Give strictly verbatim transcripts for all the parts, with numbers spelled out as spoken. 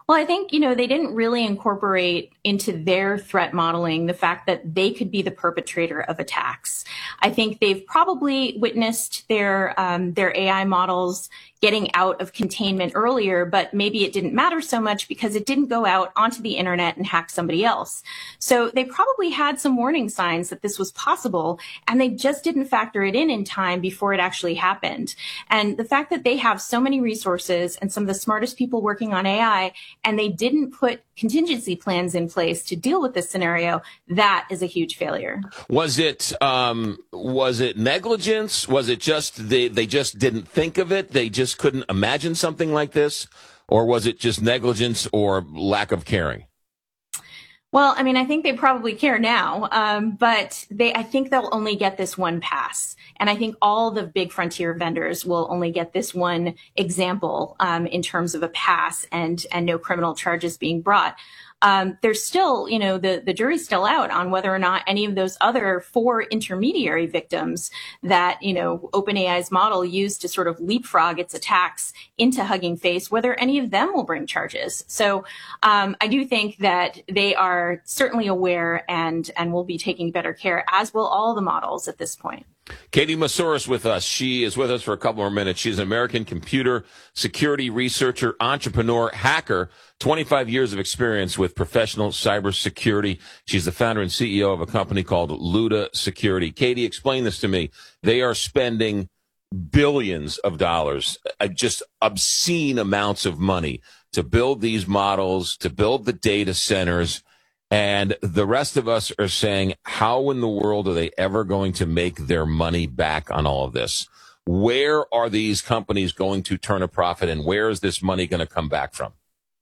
Well, I think, you know, they didn't really incorporate into their threat modeling the fact that they could be the perpetrator of attacks. I think they've probably witnessed their um, their A I models getting out of containment earlier, but maybe it didn't matter so much because it didn't go out onto the internet and hack somebody else. So they probably had some warning signs that this was possible, and they just didn't factor it in in time before it actually happened. And the fact that they have so many resources and some of the smartest people working on A I, and they didn't put contingency plans in place to deal with this scenario, that is a huge failure. Was it um, was it negligence? Was it just they, they just didn't think of it? They just couldn't imagine something like this? Or was it just negligence or lack of caring? Well, I mean, I think they probably care now, um, but they, I think they'll only get this one pass. And I think all the big frontier vendors will only get this one example um, in terms of a pass and, and no criminal charges being brought. Um, there's still, you know, the, the jury's still out on whether or not any of those other four intermediary victims that, you know, OpenAI's model used to sort of leapfrog its attacks into Hugging Face, whether any of them will bring charges. So um, I do think that they are certainly aware and, and will be taking better care, as will all the models at this point. Katie Moussouris with us. She is with us for a couple more minutes. She's an American computer security researcher, entrepreneur, hacker, twenty-five years of experience with professional cybersecurity. She's the founder and C E O of a company called Luda Security. Katie, explain this to me. They are spending billions of dollars, uh, just obscene amounts of money to build these models, to build the data centers. And the rest of us are saying, how in the world are they ever going to make their money back on all of this? Where are these companies going to turn a profit, and where is this money going to come back from?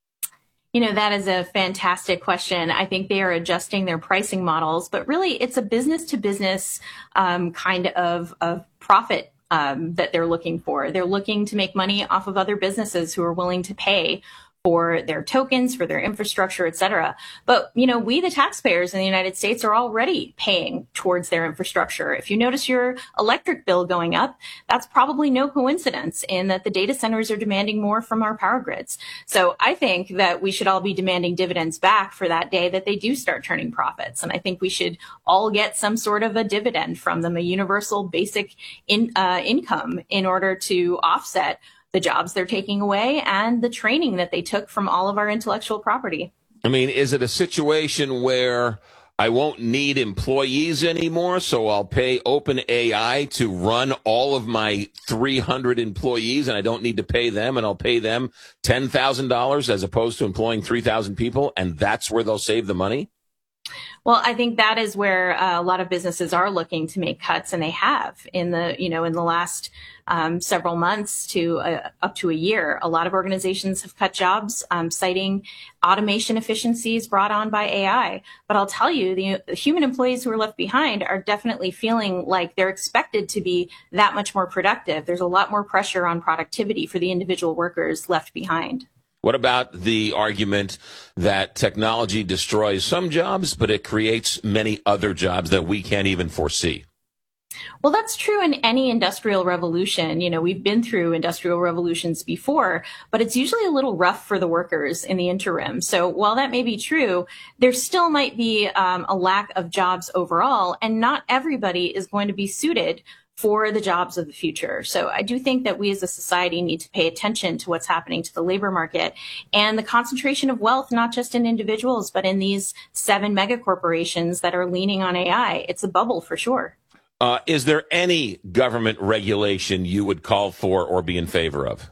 You know, that is a fantastic question. I think they are adjusting their pricing models, but really it's a business to business um, kind of, of profit um, that they're looking for. They're looking to make money off of other businesses who are willing to pay for their tokens, for their infrastructure, et cetera. But, you know, we, the taxpayers in the United States, are already paying towards their infrastructure. If you notice your electric bill going up, that's probably no coincidence in that the data centers are demanding more from our power grids. So I think that we should all be demanding dividends back for that day that they do start turning profits. And I think we should all get some sort of a dividend from them, a universal basic in, uh, income in order to offset the jobs they're taking away and the training that they took from all of our intellectual property. I mean, is it a situation where I won't need employees anymore, so I'll pay OpenAI to run all of my three hundred employees, and I don't need to pay them, and I'll pay them ten thousand dollars as opposed to employing three thousand people, and that's where they'll save the money? Well, I think that is where uh, a lot of businesses are looking to make cuts, and they have in the, you know, in the last um, several months to uh, up to a year. A lot of organizations have cut jobs, um, citing automation efficiencies brought on by A I. But I'll tell you, the, the human employees who are left behind are definitely feeling like they're expected to be that much more productive. There's a lot more pressure on productivity for the individual workers left behind. What about the argument that technology destroys some jobs, but it creates many other jobs that we can't even foresee? Well, that's true in any industrial revolution. You know, we've been through industrial revolutions before, but it's usually a little rough for the workers in the interim. So while that may be true, there still might be um, a lack of jobs overall, and not everybody is going to be suited for the jobs of the future. So I do think that we as a society need to pay attention to what's happening to the labor market and the concentration of wealth, not just in individuals, but in these seven mega corporations that are leaning on A I. It's a bubble for sure. Uh, is there any government regulation you would call for or be in favor of?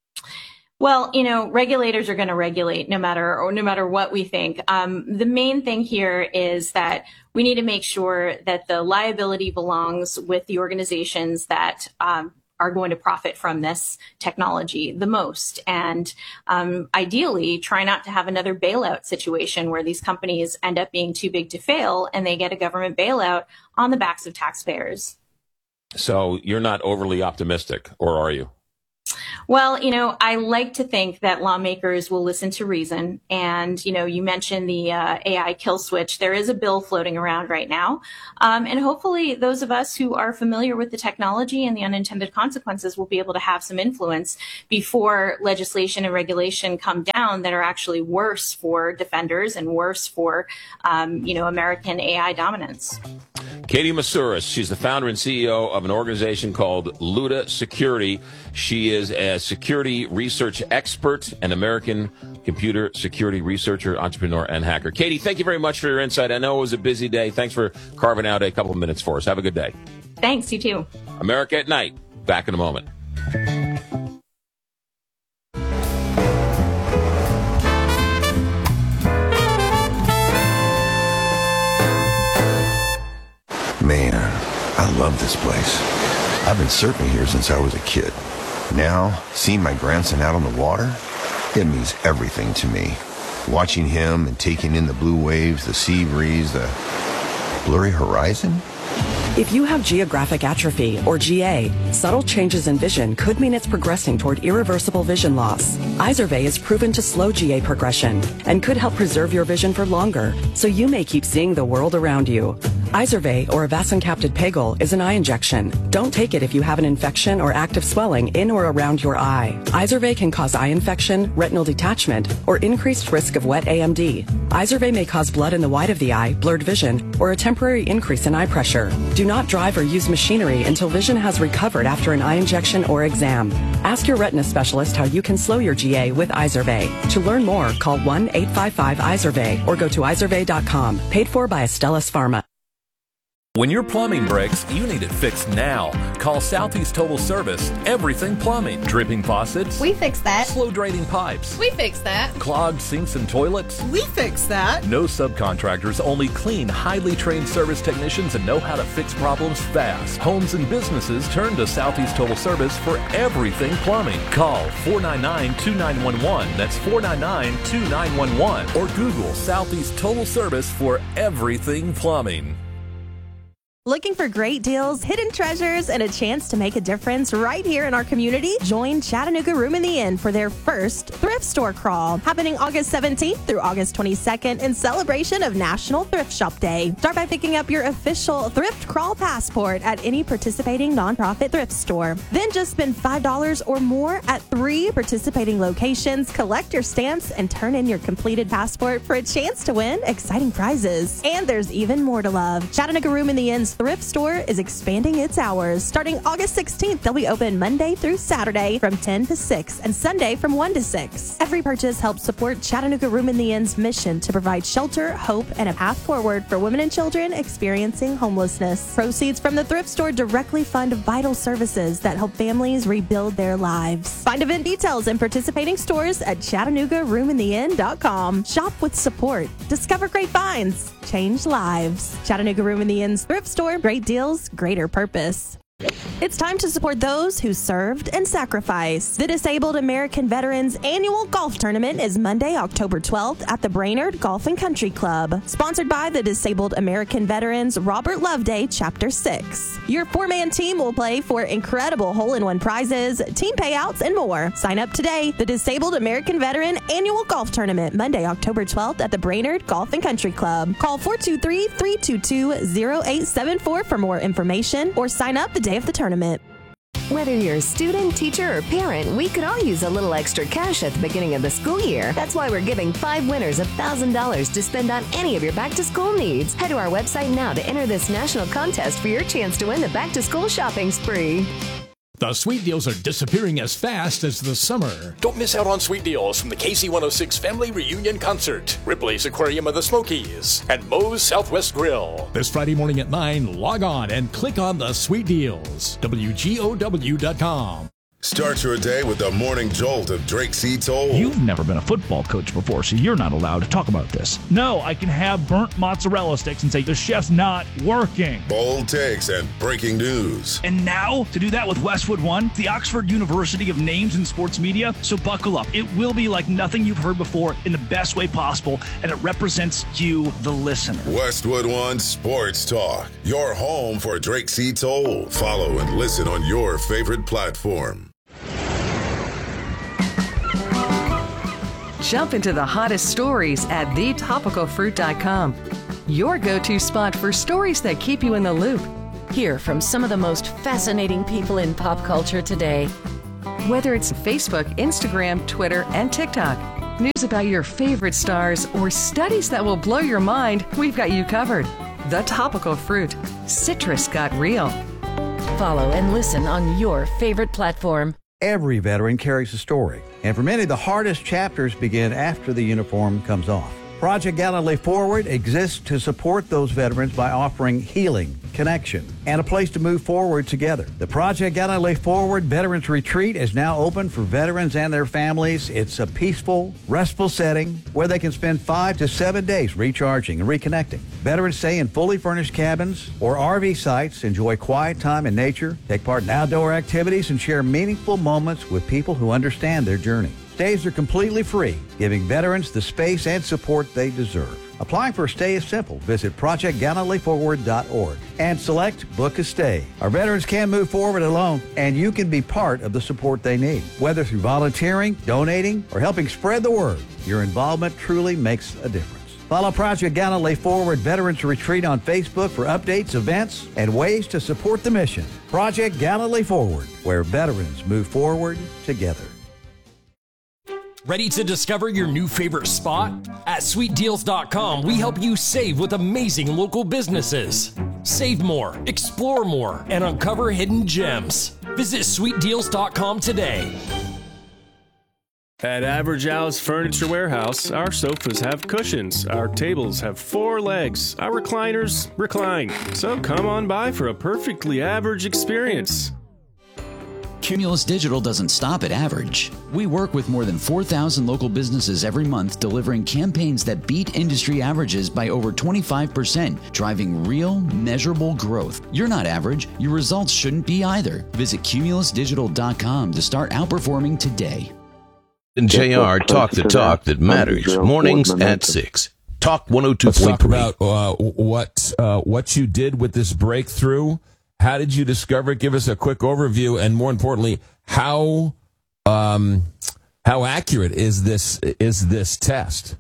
Well, you know, regulators are going to regulate no matter or no matter what we think. Um, the main thing here is that we need to make sure that the liability belongs with the organizations that um, are going to profit from this technology the most. And um, ideally, try not to have another bailout situation where these companies end up being too big to fail and they get a government bailout on the backs of taxpayers. So you're not overly optimistic, or are you? Well, you know, I like to think that lawmakers will listen to reason. And, you know, you mentioned the uh, A I kill switch. There is a bill floating around right now. Um, and hopefully those of us who are familiar with the technology and the unintended consequences will be able to have some influence before legislation and regulation come down that are actually worse for defenders and worse for, um, you know, American A I dominance. Katie Masuris, she's the founder and C E O of an organization called Luda Security. She is a security research expert, an American computer security researcher, entrepreneur, and hacker. Katie, thank you very much for your insight. I know it was a busy day. Thanks for carving out a couple of minutes for us. Have a good day. Thanks, you too. America at Night. Back in a moment. Man, I love this place. I've been surfing here since I was a kid. Now, seeing my grandson out on the water, it means everything to me. Watching him and taking in the blue waves, the sea breeze, the blurry horizon. If you have geographic atrophy, or G A, subtle changes in vision could mean it's progressing toward irreversible vision loss. Izervay is proven to slow G A progression and could help preserve your vision for longer, so you may keep seeing the world around you. Izervay, or avacincaptad pegol, is an eye injection. Don't take it if you have an infection or active swelling in or around your eye. Izervay can cause eye infection, retinal detachment, or increased risk of wet A M D. Izervay may cause blood in the white of the eye, blurred vision, or a temporary increase in eye pressure. Do not drive or use machinery until vision has recovered after an eye injection or exam. Ask your retina specialist how you can slow your G A with Izervay. To learn more, call one eight five five Izervay or go to izervay dot com. Paid for by Astellas Pharma. When your plumbing breaks, you need it fixed now. Call Southeast Total Service. Everything plumbing. Dripping faucets. We fix that. Slow draining pipes. We fix that. Clogged sinks and toilets. We fix that. No subcontractors, only clean, highly trained service technicians that know how to fix problems fast. Homes and businesses turn to Southeast Total Service for everything plumbing. Call four nine nine, two nine one one. That's four nine nine, two nine one one. Or Google Southeast Total Service for everything plumbing. Looking for great deals, hidden treasures, and a chance to make a difference right here in our community? Join Chattanooga Room in the Inn for their first thrift store crawl, happening August seventeenth through August twenty-second in celebration of National Thrift Shop Day. Start by picking up your official thrift crawl passport at any participating nonprofit thrift store. Then just spend five dollars or more at three participating locations, collect your stamps, and turn in your completed passport for a chance to win exciting prizes. And there's even more to love. Chattanooga Room in the Inn's thrift store is expanding its hours. Starting August sixteenth, they'll be open Monday through Saturday from ten to six and Sunday from one to six. Every purchase helps support Chattanooga Room in the Inn's mission to provide shelter, hope, and a path forward for women and children experiencing homelessness. Proceeds from the thrift store directly fund vital services that help families rebuild their lives. Find event details and participating stores at chattanooga room in the inn dot com. Shop with support. Discover great finds. Change lives. Chattanooga Room in the Inn's thrift store. Great deals, greater purpose. It's time to support those who served and sacrificed. The Disabled American Veterans Annual Golf Tournament is Monday, October twelfth at the Brainerd Golf and Country Club. Sponsored by the Disabled American Veterans Robert Loveday Chapter six. Your four-man team will play for incredible hole-in-one prizes, team payouts, and more. Sign up today. The Disabled American Veteran Annual Golf Tournament, Monday, October twelfth at the Brainerd Golf and Country Club. Call four two three, three two two, zero eight seven four for more information or sign up the day of the tournament. Whether you're a student, teacher, or parent, we could all use a little extra cash at the beginning of the school year. That's why we're giving five winners one thousand dollars to spend on any of your back-to-school needs. Head to our website now to enter this national contest for your chance to win the back-to-school shopping spree. The sweet deals are disappearing as fast as the summer. Don't miss out on sweet deals from the K C one oh six Family Reunion Concert, Ripley's Aquarium of the Smokies, and Moe's Southwest Grill. This Friday morning at nine, log on and click on the sweet deals. W G O W dot com. Start your day with the morning jolt of Drake C. Toll. You've never been a football coach before, so you're not allowed to talk about this. No, I can have burnt mozzarella sticks and say the chef's not working. Bold takes and breaking news. And now, to do that with Westwood One, the Oxford University of Names in Sports Media, so buckle up. It will be like nothing you've heard before in the best way possible, and it represents you, the listener. Westwood One Sports Talk, your home for Drake C. Toll. Follow and listen on your favorite platform. Jump into the hottest stories at the topical fruit dot com. Your go-to spot for stories that keep you in the loop. Hear from some of the most fascinating people in pop culture today. Whether it's Facebook, Instagram, Twitter, and TikTok, news about your favorite stars, or studies that will blow your mind, we've got you covered. The Topical Fruit. Citrus got real. Follow and listen on your favorite platform. Every veteran carries a story, and for many, the hardest chapters begin after the uniform comes off. Project Gallantly Forward exists to support those veterans by offering healing, connection, and a place to move forward together. The Project Gallantly Forward Veterans Retreat is now open for veterans and their families. It's a peaceful, restful setting where they can spend five to seven days recharging and reconnecting. Veterans stay in fully furnished cabins or R V sites, enjoy quiet time in nature, take part in outdoor activities, and share meaningful moments with people who understand their journey. Stays are completely free, giving veterans the space and support they deserve. Applying for a stay is simple. Visit project gallantly forward dot org and select Book a Stay. Our veterans can move forward alone, and you can be part of the support they need. Whether through volunteering, donating, or helping spread the word, your involvement truly makes a difference. Follow Project Gallantly Forward Veterans Retreat on Facebook for updates, events, and ways to support the mission. Project Gallantly Forward, where veterans move forward together. Ready to discover your new favorite spot? At sweet deals dot com, we help you save with amazing local businesses. Save more, explore more, and uncover hidden gems. Visit sweet deals dot com today. At Average Al's Furniture Warehouse, our sofas have cushions, our tables have four legs, our recliners recline. So come on by for a perfectly average experience. Cumulus Digital doesn't stop at average. We work with more than four thousand local businesses every month, delivering campaigns that beat industry averages by over twenty-five percent, driving real, measurable growth. You're not average. Your results shouldn't be either. Visit cumulus digital dot com to start outperforming today. And J R talk the talk that matters. Mornings at six. Talk one oh two point three. Let's talk about uh, what, uh, what you did with this breakthrough. How did you discover it? Give us a quick overview, and more importantly, how um, how accurate is this is this test?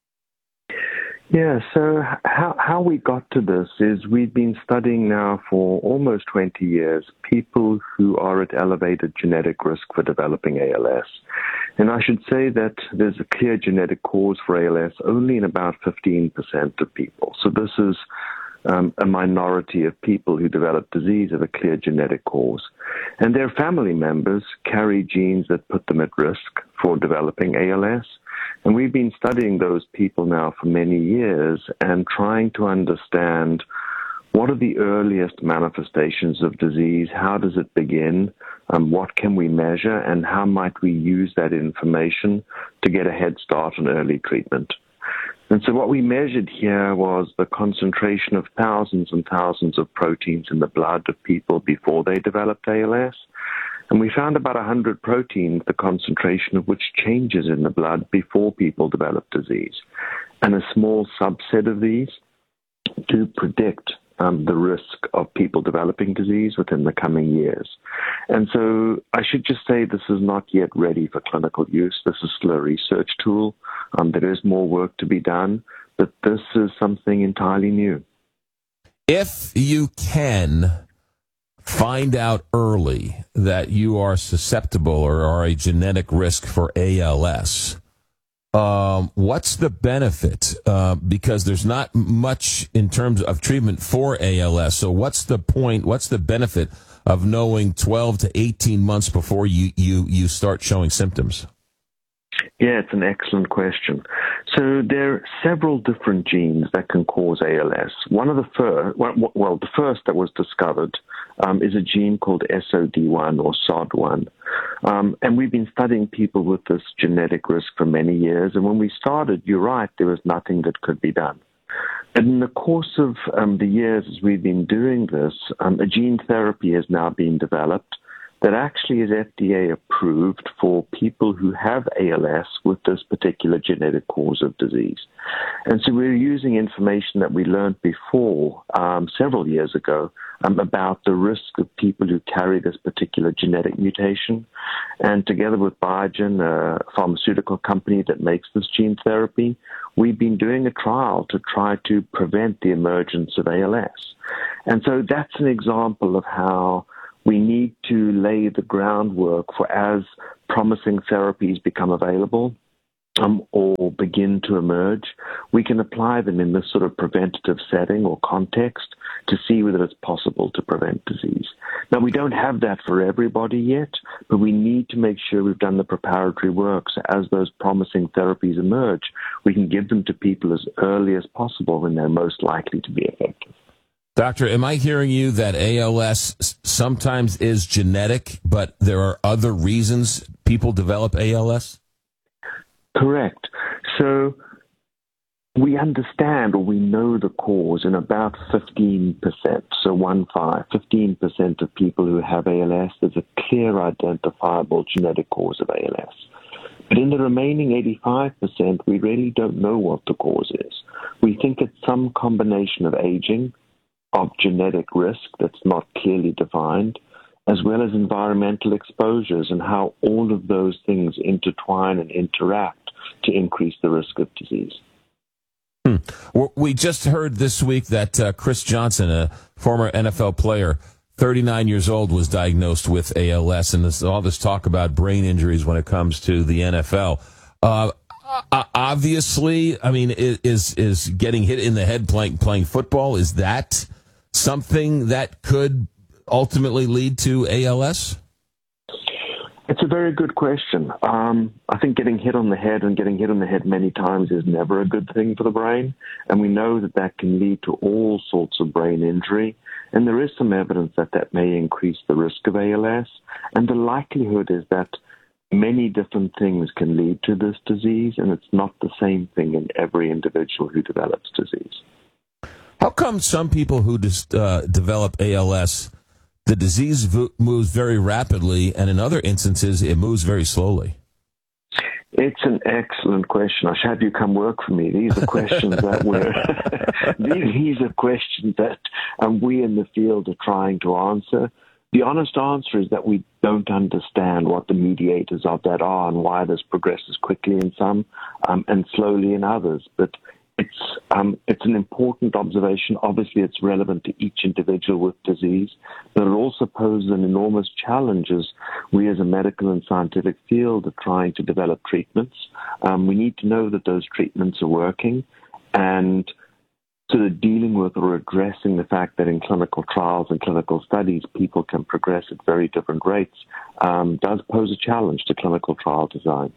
Yeah, so how how we got to this is we've been studying now for almost twenty years people who are at elevated genetic risk for developing A L S. And I should say that there's a clear genetic cause for A L S only in about fifteen percent of people. So this is Um, a minority of people who develop disease of a clear genetic cause. And their family members carry genes that put them at risk for developing A L S. And we've been studying those people now for many years and trying to understand what are the earliest manifestations of disease, how does it begin, um, what can we measure, and how might we use that information to get a head start on early treatment. And so what we measured here was the concentration of thousands and thousands of proteins in the blood of people before they developed A L S. And we found about one hundred proteins, the concentration of which changes in the blood before people develop disease. And a small subset of these do predict um, the risk of people developing disease within the coming years. And so I should just say this is not yet ready for clinical use. This is still a research tool. Um, there is more work to be done, but this is something entirely new. If you can find out early that you are susceptible or are a genetic risk for A L S, um, what's the benefit? Uh, because there's not much in terms of treatment for A L S. So what's the point? What's the benefit of knowing twelve to eighteen months before you, you, you start showing symptoms? Yeah, it's an excellent question. So there are several different genes that can cause A L S. One of the first, well, the first that was discovered um, is a gene called S O D one or S O D one. Um, and we've been studying people with this genetic risk for many years. And when we started, you're right, there was nothing that could be done. And in the course of um, the years as we've been doing this, um, a gene therapy has now been developed that actually is F D A approved for people who have A L S with this particular genetic cause of disease. And so we're using information that we learned before um, several years ago um, about the risk of people who carry this particular genetic mutation. And together with Biogen, a pharmaceutical company that makes this gene therapy, we've been doing a trial to try to prevent the emergence of A L S. And so that's an example of how we need to lay the groundwork for, as promising therapies become available um, or begin to emerge, we can apply them in this sort of preventative setting or context to see whether it's possible to prevent disease. Now, we don't have that for everybody yet, but we need to make sure we've done the preparatory work so as those promising therapies emerge, we can give them to people as early as possible when they're most likely to be effective. Doctor, am I hearing you that A L S sometimes is genetic, but there are other reasons people develop A L S? Correct. So we understand or we know the cause in about fifteen percent, so one five, fifteen percent of people who have A L S, there's a clear identifiable genetic cause of A L S. But in the remaining eighty-five percent, we really don't know what the cause is. We think it's some combination of aging, of genetic risk that's not clearly defined, as well as environmental exposures and how all of those things intertwine and interact to increase the risk of disease. Hmm. We just heard this week that uh, Chris Johnson, a former N F L player, thirty-nine years old, was diagnosed with A L S, and there's all this talk about brain injuries when it comes to the N F L. Uh, obviously, I mean, is is getting hit in the head playing playing football, is that something that could ultimately lead to A L S? It's a very good question. Um, I think getting hit on the head and getting hit on the head many times is never a good thing for the brain, and we know that that can lead to all sorts of brain injury, and there is some evidence that that may increase the risk of A L S, and the likelihood is that many different things can lead to this disease, and it's not the same thing in every individual who develops disease. How come some people who just, uh, develop A L S, the disease v- moves very rapidly, and in other instances, it moves very slowly? It's an excellent question. I should have you come work for me. These are questions that we're these, these are questions that um, we in the field are trying to answer. The honest answer is that we don't understand what the mediators of that are and why this progresses quickly in some um, and slowly in others. But It's um, it's an important observation. Obviously, it's relevant to each individual with disease, but it also poses an enormous challenge as we as a medical and scientific field are trying to develop treatments. Um, we need to know that those treatments are working, and sort of dealing with or addressing the fact that in clinical trials and clinical studies, people can progress at very different rates um, does pose a challenge to clinical trial design.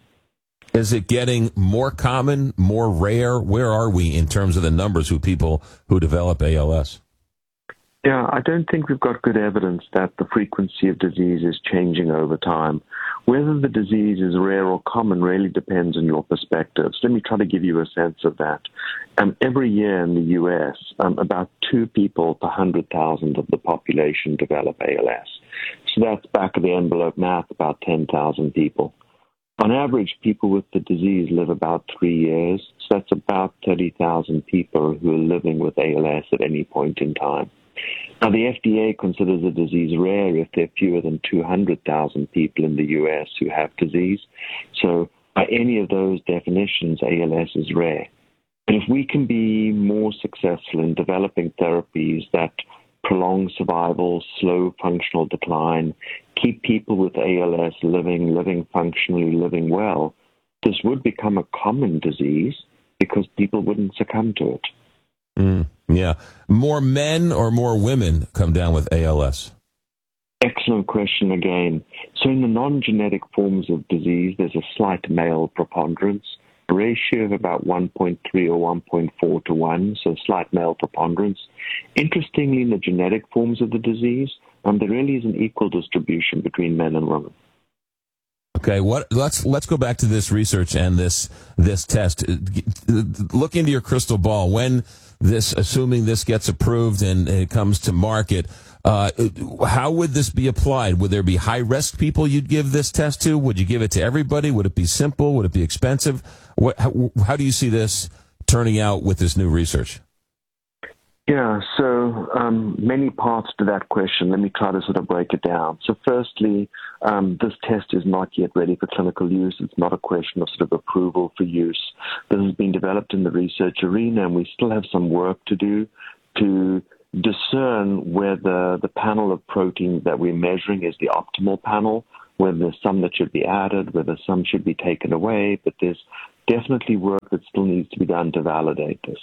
Is it getting more common, more rare? Where are we in terms of the numbers of people who develop A L S? Yeah, I don't think we've got good evidence that the frequency of disease is changing over time. Whether the disease is rare or common really depends on your perspective. So let me try to give you a sense of that. Um, every year in the U S, um, about two people per one hundred thousand of the population develop A L S. So that's back of the envelope math, about ten thousand people. On average, people with the disease live about three years, so that's about thirty thousand people who are living with A L S at any point in time. Now, the F D A considers a disease rare if there are fewer than two hundred thousand people in the U S who have disease. So by any of those definitions, A L S is rare. And if we can be more successful in developing therapies that prolong survival, slow functional decline, keep people with A L S living, living functionally, living well, this would become a common disease because people wouldn't succumb to it. Mm, yeah. More men or more women come down with A L S? Excellent question again. So in the non-genetic forms of disease, there's a slight male preponderance, a ratio of about one point three or one point four to one, so slight male preponderance. Interestingly, in the genetic forms of the disease, um, there really is an equal distribution between men and women. Okay, what? Let's let's go back to this research and this this test. Look into your crystal ball. When this, assuming this gets approved and it comes to market, uh, how would this be applied? Would there be high risk people you'd give this test to? Would you give it to everybody? Would it be simple? Would it be expensive? What? How, how do you see this turning out with this new research? Yeah, so um, many parts to that question. Let me try to sort of break it down. So firstly, um, this test is not yet ready for clinical use. It's not a question of sort of approval for use. This has been developed in the research arena, and we still have some work to do to discern whether the panel of proteins that we're measuring is the optimal panel, whether there's some that should be added, whether some should be taken away, but there's definitely work that still needs to be done to validate this.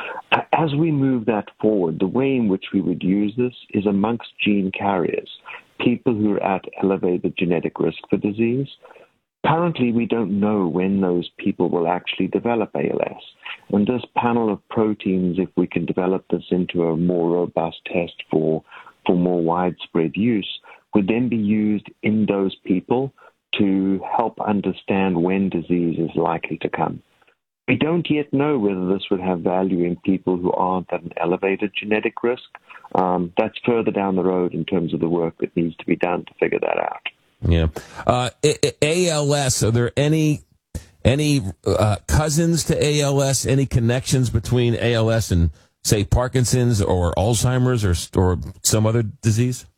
As we move that forward, the way in which we would use this is amongst gene carriers, people who are at elevated genetic risk for disease. Currently, we don't know when those people will actually develop A L S. And this panel of proteins, if we can develop this into a more robust test for, for more widespread use, would then be used in those people to help understand when disease is likely to come. We don't yet know whether this would have value in people who aren't at an elevated genetic risk. Um, that's further down the road in terms of the work that needs to be done to figure that out. Yeah. Uh, A L S, are there any any uh, cousins to A L S, any connections between A L S and, say, Parkinson's or Alzheimer's or, or some other disease?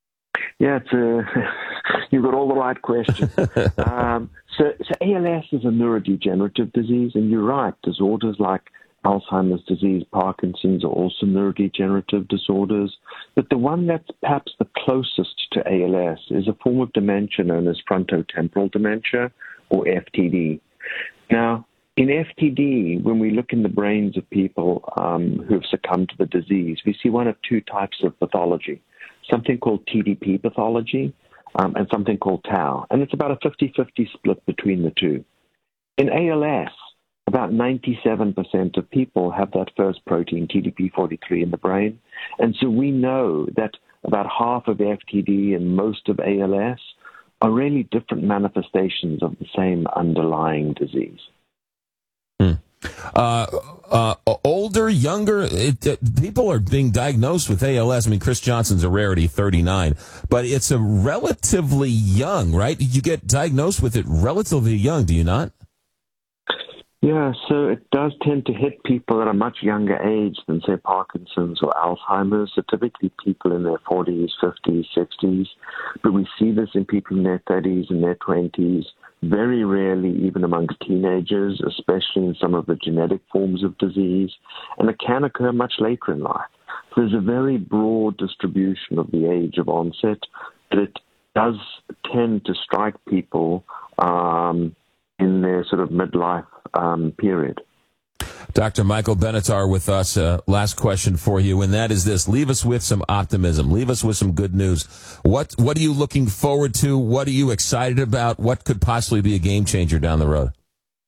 Yeah, it's a, you've got all the right questions. um, so, so A L S is a neurodegenerative disease, and you're right, disorders like Alzheimer's disease, Parkinson's are also neurodegenerative disorders. But the one that's perhaps the closest to A L S is a form of dementia known as frontotemporal dementia, or F T D. Now, in F T D, when we look in the brains of people um, who have succumbed to the disease, we see one of two types of pathology, something called T D P pathology um, and something called tau. And it's about a fifty-fifty split between the two. In A L S, about ninety-seven percent of people have that first protein, T D P forty-three, in the brain. And so we know that about half of F T D and most of A L S are really different manifestations of the same underlying disease. Hmm. Uh, uh, older, younger, it, it, people are being diagnosed with A L S. I mean, Chris Johnson's a rarity, thirty-nine, but it's a relatively young, right? You get diagnosed with it relatively young, do you not? Yeah, so it does tend to hit people at a much younger age than, say, Parkinson's or Alzheimer's. So typically people in their forties, fifties, sixties. But we see this in people in their thirties and their twenties, very rarely even amongst teenagers, especially in some of the genetic forms of disease. And it can occur much later in life. So there's a very broad distribution of the age of onset, but it does tend to strike people um, in their sort of midlife um, period. Doctor Michael Benatar with us. Uh, last question for you, and that is this. Leave us with some optimism. Leave us with some good news. What What are you looking forward to? What are you excited about? What could possibly be a game changer down the road?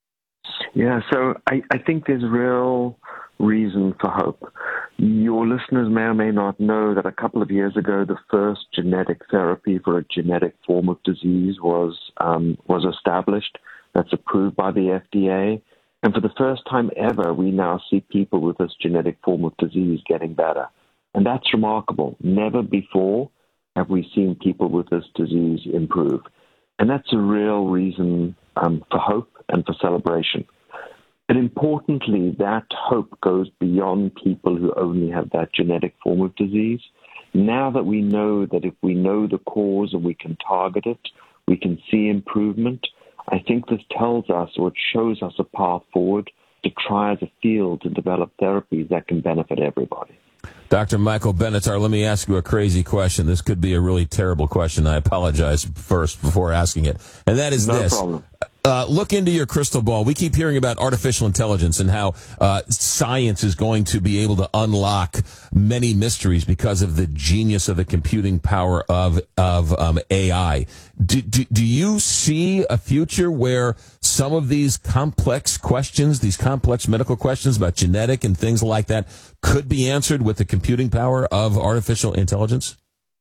Yeah, so I, I think there's real reason for hope. Your listeners may or may not know that a couple of years ago, the first genetic therapy for a genetic form of disease was um, was established. That's approved by the F D A. And for the first time ever, we now see people with this genetic form of disease getting better. And that's remarkable. Never before have we seen people with this disease improve. And that's a real reason um, for hope and for celebration. But importantly, that hope goes beyond people who only have that genetic form of disease. Now that we know that if we know the cause and we can target it, we can see improvement, I think this tells us, or it shows us, a path forward to try as a field to develop therapies that can benefit everybody. Doctor Michael Benatar, let me ask you a crazy question. This could be a really terrible question. I apologize first before asking it. And that is no this. Problem. Uh, look into your crystal ball. We keep hearing about artificial intelligence and how uh, science is going to be able to unlock many mysteries because of the genius of the computing power of of um, A I. Do, do, do you see a future where some of these complex questions, these complex medical questions about genetic and things like that, could be answered with the computing power of artificial intelligence?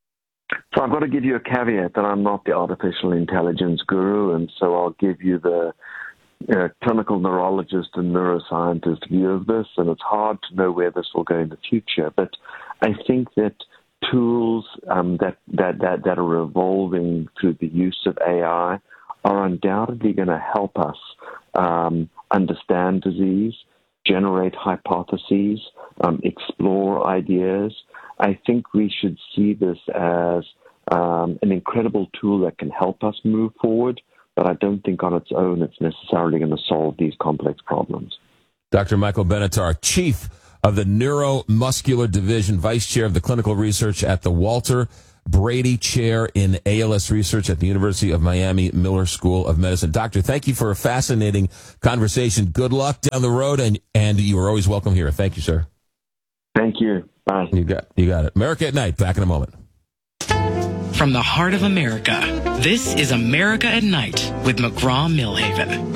So I've got to give you a caveat that I'm not the artificial intelligence guru, and so I'll give you the uh, clinical neurologist and neuroscientist view of this, and it's hard to know where this will go in the future. But I think that tools um, that, that, that, that are evolving through the use of A I are undoubtedly going to help us um, understand disease. generate hypotheses, um, explore ideas. I think we should see this as um, an incredible tool that can help us move forward, but I don't think on its own it's necessarily going to solve these complex problems. Doctor Michael Benatar, Chief of the Neuromuscular Division, Vice Chair of the Clinical Research at the Walter Brady Chair in A L S Research at the University of Miami Miller School of Medicine. Doctor, thank you for a fascinating conversation. Good luck down the road, and, and you are always welcome here. Thank you, sir. Thank you. Bye. You got, you got it. America at Night, back in a moment. From the heart of America, this is America at Night with McGraw-Millhaven.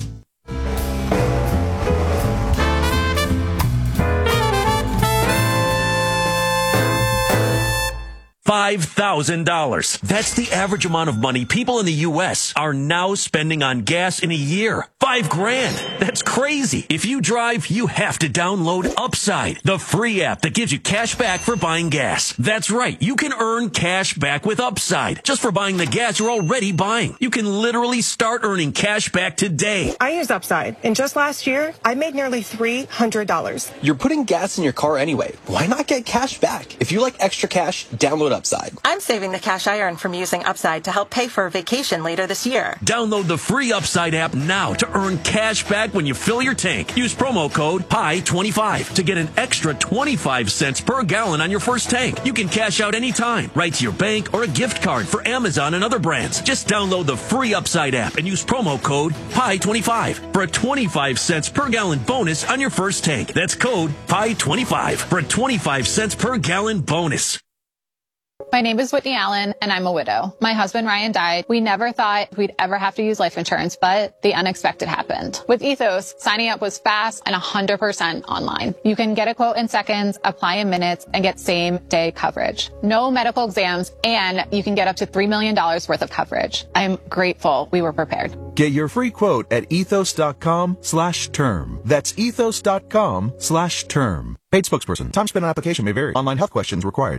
five thousand dollars. That's the average amount of money people in the U S are now spending on gas in a year. Five grand. That's crazy. If you drive, you have to download Upside, the free app that gives you cash back for buying gas. That's right. You can earn cash back with Upside just for buying the gas you're already buying. You can literally start earning cash back today. I use Upside, and just last year, I made nearly three hundred dollars. You're putting gas in your car anyway. Why not get cash back? If you like extra cash, download Upside. I'm saving the cash I earn from using Upside to help pay for a vacation later this year. Download the free Upside app now to earn cash back when you fill your tank. Use promo code P I twenty-five to get an extra twenty-five cents per gallon on your first tank. You can cash out anytime, right to your bank or a gift card for Amazon and other brands. Just download the free Upside app and use promo code P I twenty-five for a twenty-five cents per gallon bonus on your first tank. That's code P I twenty-five for a twenty-five cents per gallon bonus. My name is Whitney Allen, and I'm a widow. My husband, Ryan, died. We never thought we'd ever have to use life insurance, but the unexpected happened. With Ethos, signing up was fast and one hundred percent online. You can get a quote in seconds, apply in minutes, and get same-day coverage. No medical exams, and you can get up to three million dollars worth of coverage. I'm grateful we were prepared. Get your free quote at ethos.com slash term. That's ethos.com slash term. Paid spokesperson. Time spent on application may vary. Online health questions required.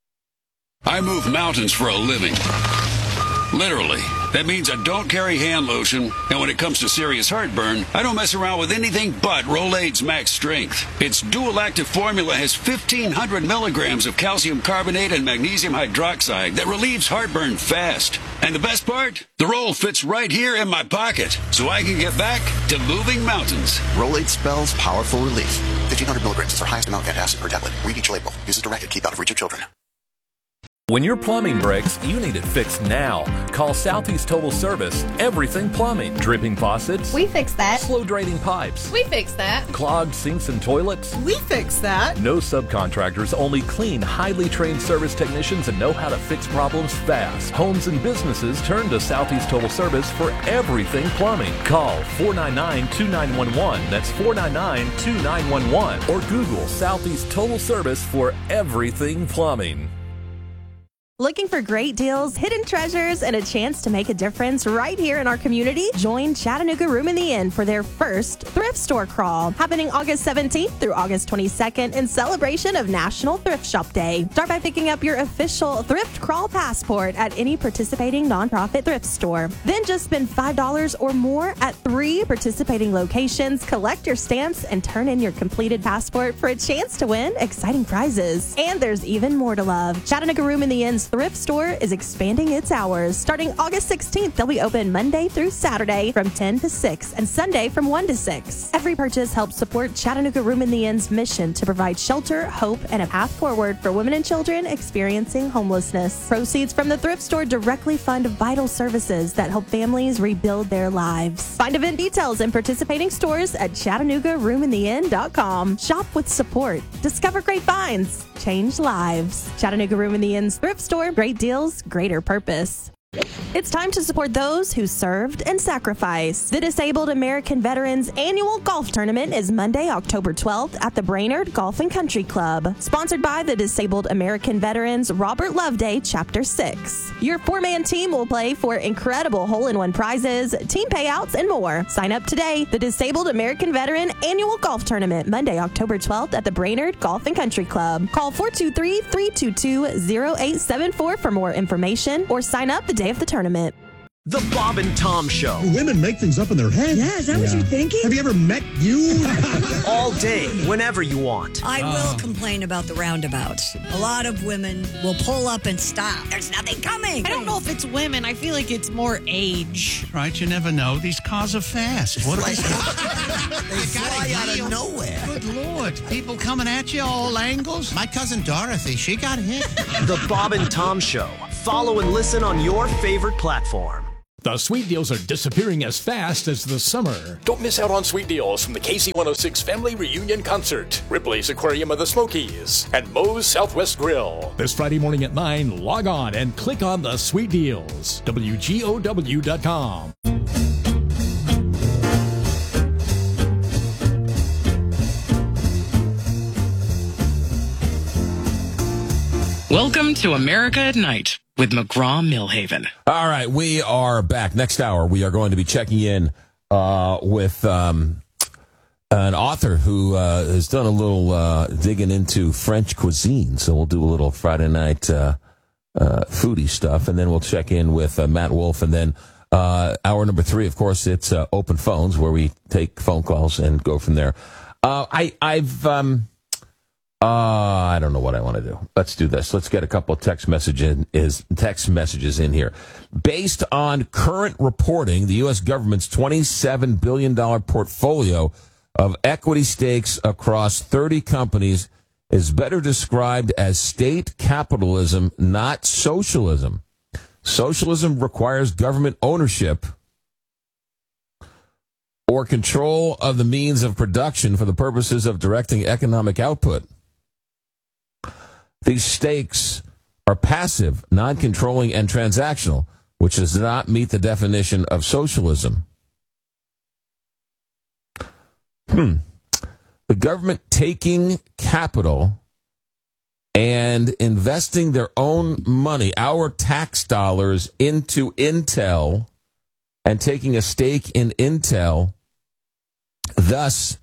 I move mountains for a living. Literally. That means I don't carry hand lotion, and when it comes to serious heartburn, I don't mess around with anything but Rolaids Max Strength. Its dual-active formula has fifteen hundred milligrams of calcium carbonate and magnesium hydroxide that relieves heartburn fast. And the best part? The roll fits right here in my pocket, so I can get back to moving mountains. Rolaids spells powerful relief. fifteen hundred milligrams is our highest amount of antacid per tablet. Read each label. Use as directed. Keep out of reach of children. When your plumbing breaks, you need it fixed now. Call Southeast Total Service. Everything plumbing. Dripping faucets. We fix that. Slow draining pipes. We fix that. Clogged sinks and toilets. We fix that. No subcontractors, only clean, highly trained service technicians that know how to fix problems fast. Homes and businesses turn to Southeast Total Service for everything plumbing. Call four nine nine, two nine one one. That's four nine nine, two nine one one. Or Google Southeast Total Service for everything plumbing. Looking for great deals, hidden treasures, and a chance to make a difference right here in our community? Join Chattanooga Room in the Inn for their first thrift store crawl, happening August seventeenth through August twenty-second in celebration of National Thrift Shop Day. Start by picking up your official thrift crawl passport at any participating nonprofit thrift store. Then just spend five dollars or more at three participating locations, collect your stamps, and turn in your completed passport for a chance to win exciting prizes. And there's even more to love. Chattanooga Room in the Inn's thrift store is expanding its hours. Starting August sixteenth, they'll be open Monday through Saturday from ten to six and Sunday from one to six. Every purchase helps support Chattanooga Room in the Inn's mission to provide shelter, hope, and a path forward for women and children experiencing homelessness. Proceeds from the thrift store directly fund vital services that help families rebuild their lives. Find event details and participating stores at chattanooga room in the inn dot com. Shop with support. Discover great finds. Change lives. Chattanooga Room in the Inn's thrift store. Great deals, greater purpose. It's time to support those who served and sacrificed. The Disabled American Veterans Annual Golf Tournament is Monday, October twelfth at the Brainerd Golf and Country Club. Sponsored by the Disabled American Veterans Robert Loveday Chapter six. Your four-man team will play for incredible hole-in-one prizes, team payouts, and more. Sign up today. The Disabled American Veteran Annual Golf Tournament, Monday, October twelfth at the Brainerd Golf and Country Club. Call four two three, three two two, zero eight seven four for more information or sign up the day of the tournament. The Bob and Tom Show. Women make things up in their head. Yeah, is that yeah. what you're thinking? Have you ever met you? All day, whenever you want. I will uh. complain about the roundabouts. A lot of women will pull up and stop. There's nothing coming. I don't know if it's women. I feel like it's more age. Right, you never know. These cars are fast. What They fly out of nowhere. Good Lord. People coming at you all angles. My cousin Dorothy, she got hit. The Bob and Tom Show. Follow and listen on your favorite platform. The sweet deals are disappearing as fast as the summer. Don't miss out on sweet deals from the K C one oh six Family Reunion Concert, Ripley's Aquarium of the Smokies, and Moe's Southwest Grill. This Friday morning at nine, log on and click on the sweet deals. W G O W dot com. Welcome to America at Night with McGraw-Milhaven. All right, we are back. Next hour, we are going to be checking in uh, with um, an author who uh, has done a little uh, digging into French cuisine. So we'll do a little Friday night uh, uh, foodie stuff, and then we'll check in with uh, Matt Wolf. And then uh, hour number three, of course, it's uh, open phones, where we take phone calls and go from there. Uh, I, I've... Um, Uh, I don't know what I want to do. Let's do this. Let's get a couple of text messages is text messages in here. Based on current reporting, the U S government's twenty-seven billion dollars portfolio of equity stakes across thirty companies is better described as state capitalism, not socialism. Socialism requires government ownership or control of the means of production for the purposes of directing economic output. These stakes are passive, non-controlling, and transactional, which does not meet the definition of socialism. Hmm. The government taking capital and investing their own money, our tax dollars, into Intel and taking a stake in Intel, thus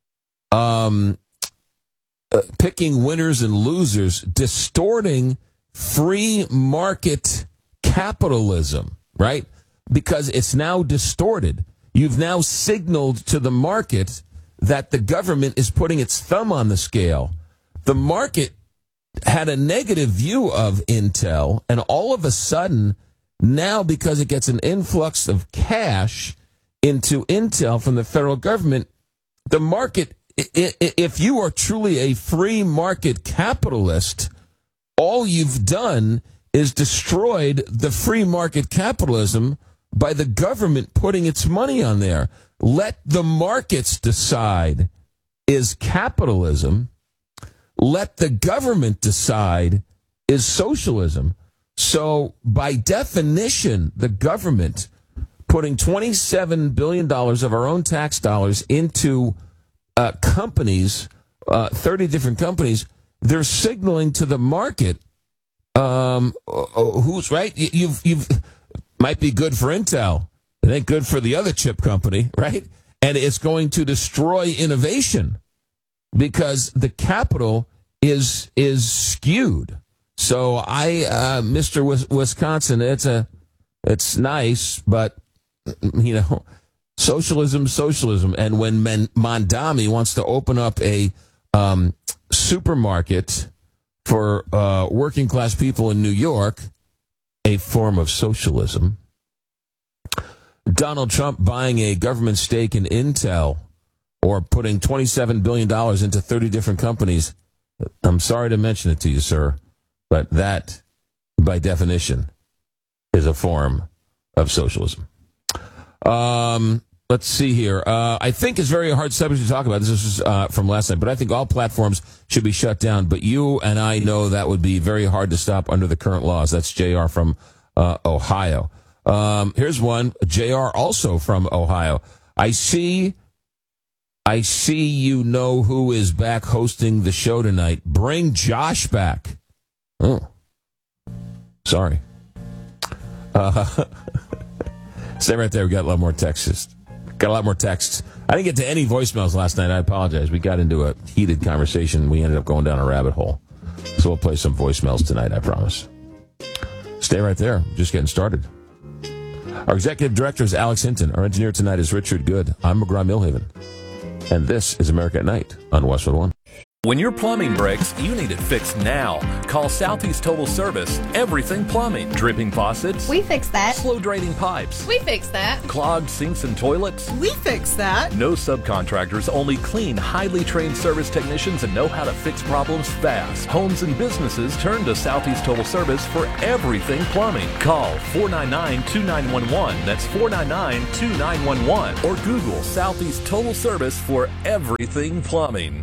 um, uh, picking winners and losers, distorting free market capitalism, right? Because it's now distorted. You've now signaled to the market that the government is putting its thumb on the scale. The market had a negative view of Intel, and all of a sudden, now because it gets an influx of cash into Intel from the federal government, the market, if you are truly a free market capitalist, all you've done is destroyed the free market capitalism by the government putting its money on there. Let the markets decide is capitalism. Let the government decide is socialism. So by definition, the government putting twenty-seven billion dollars of our own tax dollars into uh, companies, uh, thirty different companies, they're signaling to the market um, who's right. You've, you've might be good for Intel. It ain't good for the other chip company, right? And it's going to destroy innovation because the capital is is skewed. So I, uh, Mister Wisconsin, it's a, it's nice, but you know, socialism, socialism. And when Men- Mondami wants to open up a um, supermarket for uh, working class people in New York, a form of socialism. Donald Trump buying a government stake in Intel or putting twenty-seven billion dollars into thirty different companies. I'm sorry to mention it to you, sir, but that, by definition, is a form of socialism. Um, let's see here. Uh, I think it's very hard subject to talk about. This is uh, from last night, but I think all platforms should be shut down. But you and I know that would be very hard to stop under the current laws. That's J R from uh, Ohio. Um, here's one, J R also from Ohio. I see, I see you know who is back hosting the show tonight. Bring Josh back. Oh, sorry. Uh, stay right there. We got a lot more texts. Got a lot more texts. I didn't get to any voicemails last night. I apologize. We got into a heated conversation. We ended up going down a rabbit hole. So we'll play some voicemails tonight, I promise. Stay right there. Just getting started. Our executive director is Alex Hinton. Our engineer tonight is Richard Good. I'm McGraw-Millhaven. And this is America at Night on Westwood One. When your plumbing breaks, you need it fixed now. Call Southeast Total Service. Everything plumbing. Dripping faucets. We fix that. Slow draining pipes. We fix that. Clogged sinks and toilets. We fix that. No subcontractors, only clean, highly trained service technicians and know how to fix problems fast. Homes and businesses turn to Southeast Total Service for everything plumbing. Call four nine nine, two nine one one. That's four nine nine, two nine one one. Or Google Southeast Total Service for everything plumbing.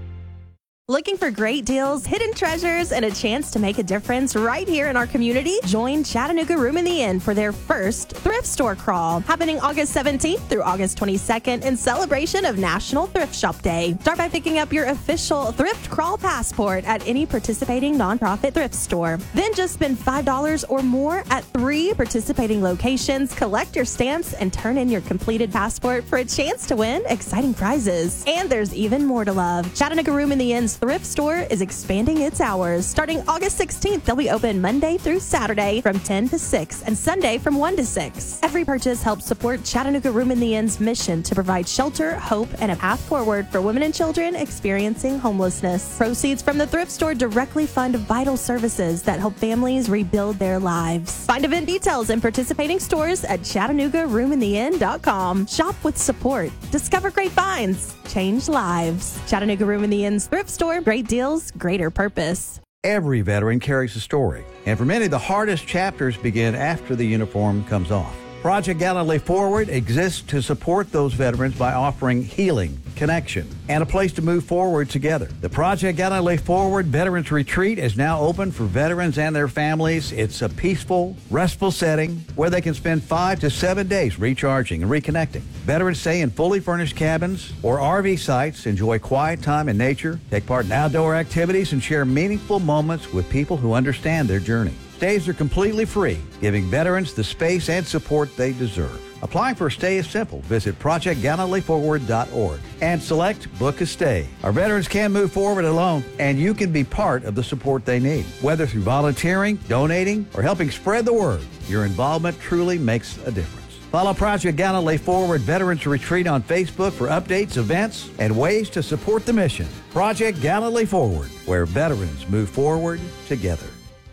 Looking for great deals, hidden treasures, and a chance to make a difference right here in our community? Join Chattanooga Room in the Inn for their first thrift store crawl, happening August seventeenth through August twenty-second in celebration of National Thrift Shop Day. Start by picking up your official thrift crawl passport at any participating nonprofit thrift store. Then just spend five dollars or more at three participating locations, collect your stamps, and turn in your completed passport for a chance to win exciting prizes. And there's even more to love. Chattanooga Room in the Inn's thrift store is expanding its hours. Starting August sixteenth, they'll be open Monday through Saturday from ten to six and Sunday from one to six. Every purchase helps support Chattanooga Room in the Inn's mission to provide shelter, hope, and a path forward for women and children experiencing homelessness. Proceeds from the thrift store directly fund vital services that help families rebuild their lives. Find event details and participating stores at Chattanooga Room in the Inn dot com. Shop with support. Discover great finds. Change lives. Chattanooga Room in the Inn's thrift store. Great deals, greater purpose. Every veteran carries a story, and for many, the hardest chapters begin after the uniform comes off. Project Gallantly Forward exists to support those veterans by offering healing, connection, and a place to move forward together. The Project Gallantly Forward Veterans Retreat is now open for veterans and their families. It's a peaceful, restful setting where they can spend five to seven days recharging and reconnecting. Veterans stay in fully furnished cabins or R V sites, enjoy quiet time in nature, take part in outdoor activities, and share meaningful moments with people who understand their journey. Stays are completely free, giving veterans the space and support they deserve. Applying for a stay is simple. Visit project gallantly forward dot org and select Book a Stay. Our veterans can move forward alone, and you can be part of the support they need. Whether through volunteering, donating, or helping spread the word, your involvement truly makes a difference. Follow Project Gallantly Forward Veterans Retreat on Facebook for updates, events, and ways to support the mission. Project Gallantly Forward, where veterans move forward together.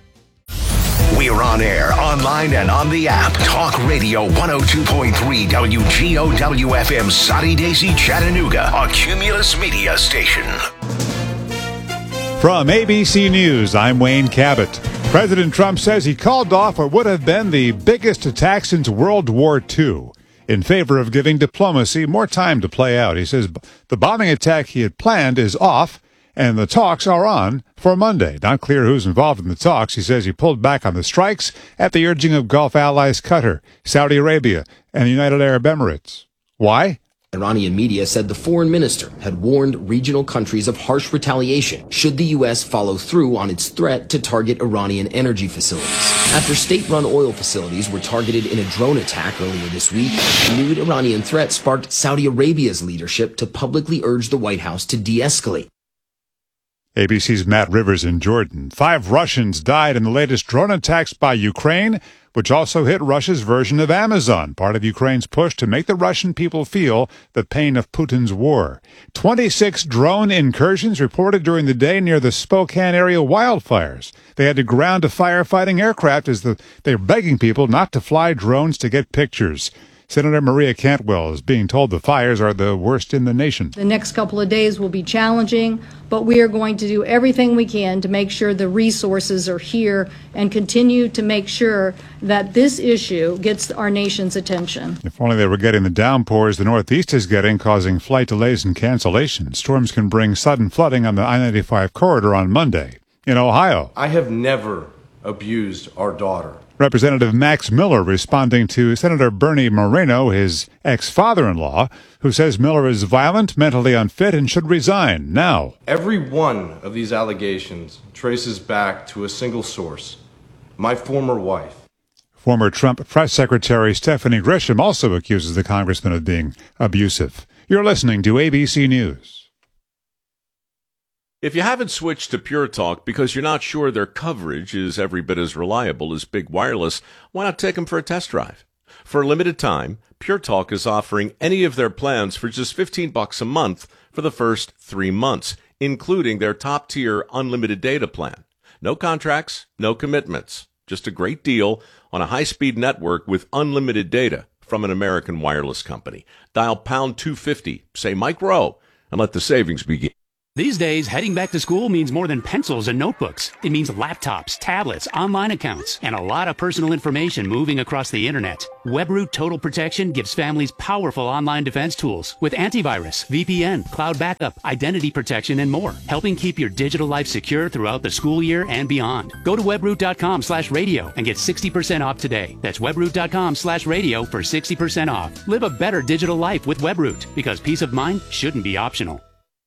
We're on air, online, and on the app. Talk Radio one oh two point three W G O W F M, Soddy Daisy, Chattanooga, a Cumulus Media station. From A B C News, I'm Wayne Cabot. President Trump says he called off what would have been the biggest attack since World War Two in favor of giving diplomacy more time to play out. He says the bombing attack he had planned is off, and the talks are on for Monday. Not clear who's involved in the talks. He says he pulled back on the strikes at the urging of Gulf allies Qatar, Saudi Arabia, and the United Arab Emirates. Why? Iranian media said the foreign minister had warned regional countries of harsh retaliation should the U S follow through on its threat to target Iranian energy facilities. After state-run oil facilities were targeted in a drone attack earlier this week, the new Iranian threat sparked Saudi Arabia's leadership to publicly urge the White House to de-escalate. A B C's Matt Rivers in Jordan. Five Russians died in the latest drone attacks by Ukraine, which also hit Russia's version of Amazon, part of Ukraine's push to make the Russian people feel the pain of Putin's war. twenty-six drone incursions reported during the day near the Spokane area wildfires. They had to ground a firefighting aircraft as the, they were begging people not to fly drones to get pictures. Senator Maria Cantwell is being told the fires are the worst in the nation. The next couple of days will be challenging, but we are going to do everything we can to make sure the resources are here and continue to make sure that this issue gets our nation's attention. If only they were getting the downpours the Northeast is getting, causing flight delays and cancellations. Storms can bring sudden flooding on the I ninety-five corridor on Monday. In Ohio, I have never abused our daughter. Representative Max Miller responding to Senator Bernie Moreno, his ex-father-in-law, who says Miller is violent, mentally unfit, and should resign now. Every one of these allegations traces back to a single source, my former wife. Former Trump press secretary Stephanie Grisham also accuses the congressman of being abusive. You're listening to A B C News. If you haven't switched to Pure Talk because you're not sure their coverage is every bit as reliable as Big Wireless, why not take them for a test drive? For a limited time, Pure Talk is offering any of their plans for just fifteen bucks a month for the first three months, including their top-tier unlimited data plan. No contracts, no commitments. Just a great deal on a high-speed network with unlimited data from an American wireless company. Dial pound two fifty, say Mike Rowe, and let the savings begin. These days, heading back to school means more than pencils and notebooks. It means laptops, tablets, online accounts, and a lot of personal information moving across the internet. WebRoot Total Protection gives families powerful online defense tools with antivirus, V P N, cloud backup, identity protection, and more, helping keep your digital life secure throughout the school year and beyond. Go to webroot.com slash radio and get sixty percent off today. That's webroot.com slash radio for sixty percent off. Live a better digital life with WebRoot, because peace of mind shouldn't be optional.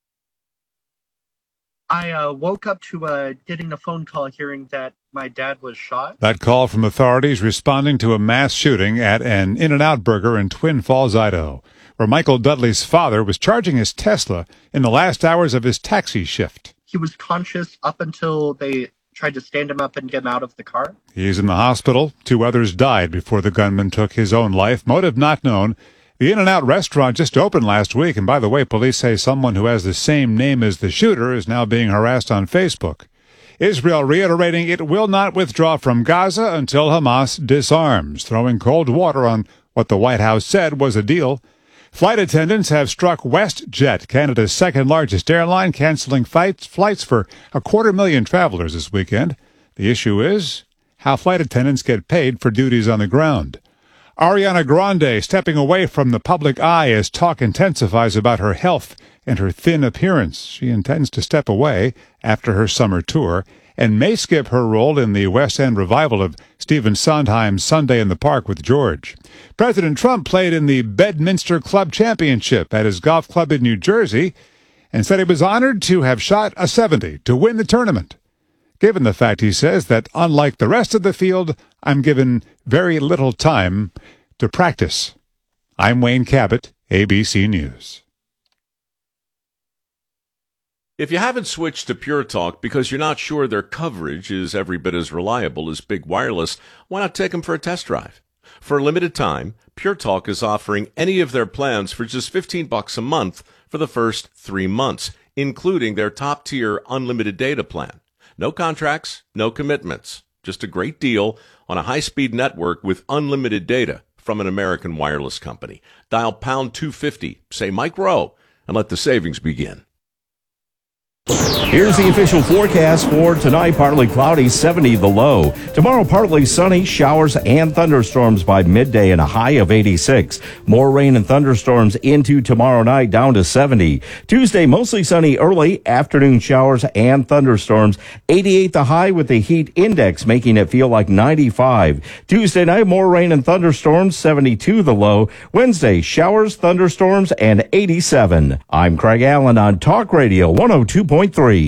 I uh, woke up to uh, getting a phone call hearing that my dad was shot. That call from authorities responding to a mass shooting at an In-N-Out Burger in Twin Falls, Idaho, where Michael Dudley's father was charging his Tesla in the last hours of his taxi shift. He was conscious up until they tried to stand him up and get him out of the car. He's in the hospital. Two others died before the gunman took his own life. Motive not known. The In-N-Out restaurant just opened last week, and by the way, police say someone who has the same name as the shooter is now being harassed on Facebook. Israel reiterating it will not withdraw from Gaza until Hamas disarms, throwing cold water on what the White House said was a deal. Flight attendants have struck WestJet, Canada's second-largest airline, canceling flights, flights for a quarter million travelers this weekend. The issue is how flight attendants get paid for duties on the ground. Ariana Grande stepping away from the public eye as talk intensifies about her health and her thin appearance. She intends to step away after her summer tour and may skip her role in the West End revival of Stephen Sondheim's Sunday in the Park with George. President Trump played in the Bedminster Club Championship at his golf club in New Jersey and said he was honored to have shot a seventy to win the tournament. Given the fact, he says, that unlike the rest of the field, I'm given very little time to practice. I'm Wayne Cabot, A B C News. If you haven't switched to Pure Talk because you're not sure their coverage is every bit as reliable as Big Wireless, why not take them for a test drive? For a limited time, Pure Talk is offering any of their plans for just fifteen bucks a month for the first three months, including their top-tier unlimited data plan. No contracts, no commitments. Just a great deal on a high-speed network with unlimited data from an American wireless company. Dial pound two fifty, say Mike Rowe, and let the savings begin. Here's the official forecast for tonight. Partly cloudy, seventy the low. Tomorrow, partly sunny, showers and thunderstorms by midday and a high of eighty-six. More rain and thunderstorms into tomorrow night, down to seventy. Tuesday, mostly sunny early, afternoon showers and thunderstorms. eighty-eight the high with the heat index making it feel like ninety-five. Tuesday night, more rain and thunderstorms, seventy-two the low. Wednesday, showers, thunderstorms, and eighty-seven. I'm Craig Allen on Talk Radio one oh two point three.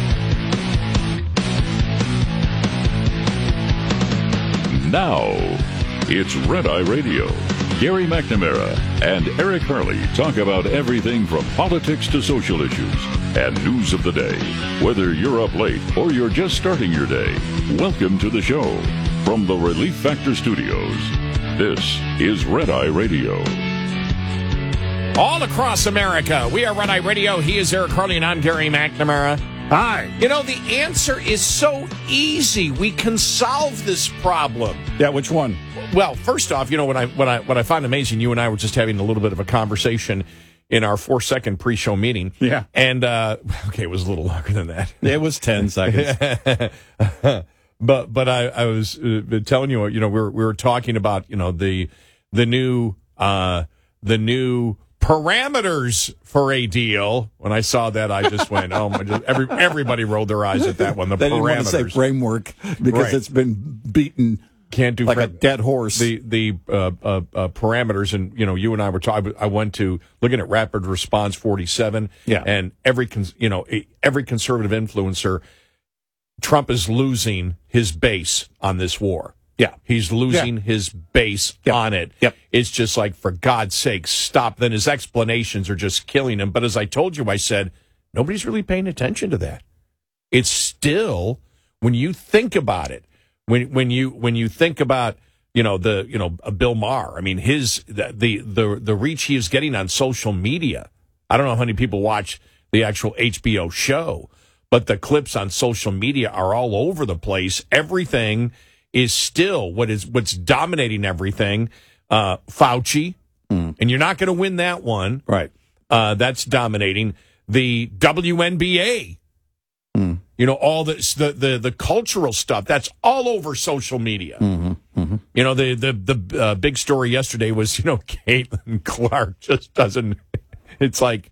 Now, it's Red Eye Radio. Gary McNamara and Eric Hurley talk about everything from politics to social issues and news of the day. Whether you're up late or you're just starting your day, welcome to the show. From the Relief Factor Studios, this is Red Eye Radio. All across America, we are Red Eye Radio. He is Eric Hurley, and I'm Gary McNamara. Hi. You know, the answer is so easy. We can solve this problem. Yeah, which one? Well, first off, you know, what I what I what I find amazing, you and I were just having a little bit of a conversation in our four-second pre-show meeting. Yeah. And, uh, okay, it was a little longer than that. It was ten seconds. but but I, I was uh, telling you, you know, we were, we were talking about, you know, the the new uh, the new parameters for a deal. When I saw that, I just went, oh my! Just, every everybody rolled their eyes at that one. The they parameters. Didn't want to say framework because right. It's been beaten. Can't do like fra- a dead horse. The the uh, uh, uh, parameters, and you know, you and I were talking. I went to looking at Rapid Response forty-seven. Yeah, and every cons- you know every conservative influencer, Trump is losing his base on this war. Yeah. He's losing yeah. his base yep. on it. Yep. It's just like, for God's sake, stop. Then his explanations are just killing him. But as I told you, I said, nobody's really paying attention to that. It's still, when you think about it, when when you when you think about you know, the, you know, uh, Bill Maher. I mean, his, the, the, the, the reach he is getting on social media. I don't know how many people watch the actual H B O show, but the clips on social media are all over the place. Everything is still what is, what's dominating everything. Uh, Fauci, mm. and you're not going to win that one. Right. Uh, that's dominating the W N B A. Mm. You know, all this, the, the, the cultural stuff, that's all over social media. Mm-hmm. Mm-hmm. You know, the, the, the uh, big story yesterday was, you know, Caitlin Clark just doesn't, it's like,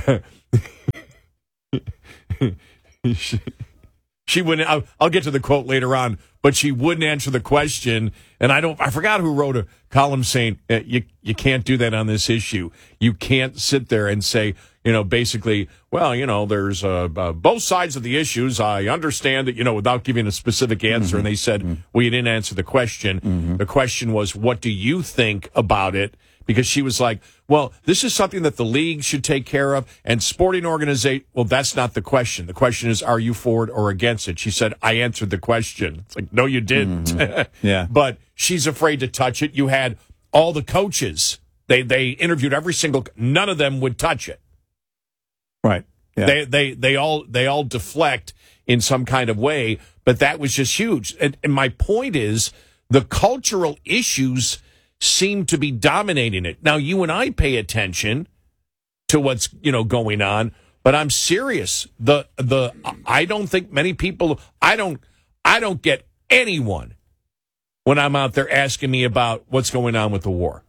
she, she wouldn't, I'll, I'll get to the quote later on, but she wouldn't answer the question. And I don't, I forgot who wrote a column saying, you, you can't do that on this issue. You can't sit there and say, you know, basically, well, you know, there's uh, uh, both sides of the issues. I understand that, you know, without giving a specific answer. Mm-hmm. And they said, mm-hmm. well, you didn't answer the question. Mm-hmm. The question was, what do you think about it? Because she was like, well, this is something that the league should take care of and sporting organization. Well, that's not the question. The question is, are you for it or against it? She said, I answered the question. It's like, no, you didn't. Mm-hmm. Yeah. But she's afraid to touch it. You had all the coaches. They, they interviewed every single, none of them would touch it. Right. Yeah. They they they all they all deflect in some kind of way, but that was just huge. And, and my point is, the cultural issues seem to be dominating it. Now, you and I pay attention to what's, you know, going on, but I'm serious. The the I don't think many people. I don't I don't get anyone when I'm out there asking me about what's going on with the war.